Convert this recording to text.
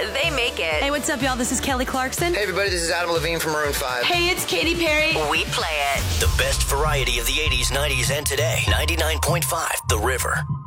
they make it. Hey, what's up, y'all? This is Kelly Clarkson. Hey, everybody, this is Adam Levine from Maroon 5. Hey, it's Katy Perry. We play it. The best variety of the 80s, 90s, and today. 99.5 The River.